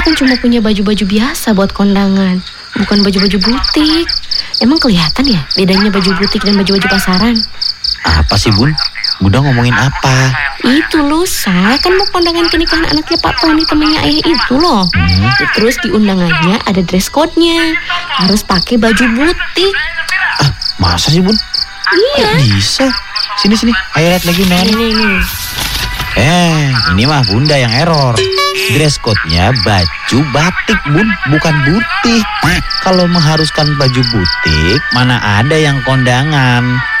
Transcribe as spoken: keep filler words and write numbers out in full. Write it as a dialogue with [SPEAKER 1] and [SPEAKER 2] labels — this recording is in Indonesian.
[SPEAKER 1] kan cuma punya baju-baju biasa buat kondangan, bukan baju-baju butik. Emang kelihatan ya bedanya baju butik dan baju-baju pasaran?
[SPEAKER 2] Apa sih Bun? Bunda ngomongin apa?
[SPEAKER 1] Itu lusa, kan mau kondangan pernikahan anaknya Pak Tony temennya ayah itu loh. Hmm. Terus di undangannya ada dress code-nya, harus pakai baju butik.
[SPEAKER 2] Ah, masa sih Bun?
[SPEAKER 1] Iya.
[SPEAKER 2] Kok bisa? Sini sini, ayo lihat lagi undangannya.
[SPEAKER 1] Ini ini.
[SPEAKER 2] Eh, ini mah Bunda yang error. Dress code-nya baju batik Bun, bukan butik. Kalau mengharuskan baju butik, mana ada yang kondangan.